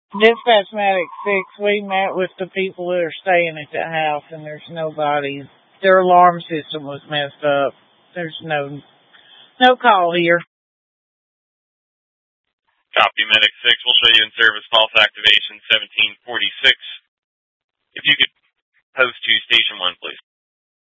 Dispatch Medic 6, we met with the people that are staying at the house and there's nobody. Their alarm system was messed up. There's no call here. Copy, Medic 6. We'll show you in service false activation 1746. If you could post to Station 1, please.